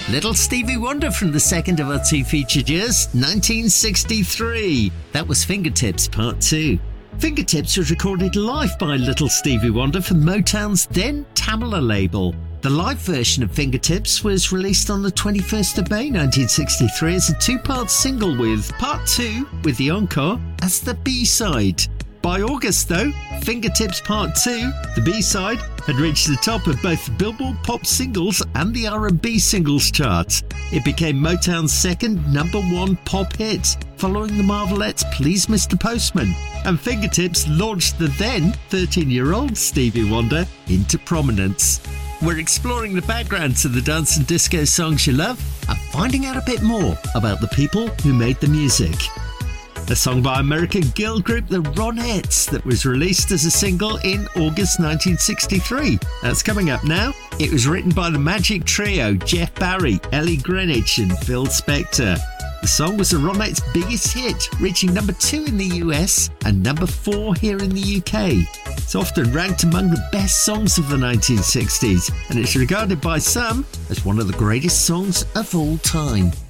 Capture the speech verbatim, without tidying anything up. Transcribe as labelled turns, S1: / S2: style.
S1: Little Stevie Wonder from the second of our two featured years, nineteen sixty-three. That was Fingertips Part two. Fingertips was recorded live by Little Stevie Wonder for Motown's then Tamla label. The live version of Fingertips was released on the twenty-first of May nineteen sixty-three as a two-part single, with Part two, with the encore, as the B-side. By August though, Fingertips Part two, the B-side, had reached the top of both the Billboard Pop Singles and the R and B Singles charts. It became Motown's second number one pop hit, following the Marvelettes' Please Mister Postman, and Fingertips launched the then thirteen-year-old Stevie Wonder into prominence. We're exploring the background to the dance and disco songs you love and finding out a bit more about the people who made the music. A song by American girl group The Ronettes that was released as a single in August nineteen sixty-three. That's coming up now. It was written by the Magic Trio, Jeff Barry, Ellie Greenwich and Phil Spector. The song was the Ronettes' biggest hit, reaching number two in the U S and number four here in the U K. It's often ranked among the best songs of the nineteen sixties, and it's regarded by some as one of the greatest songs of all time.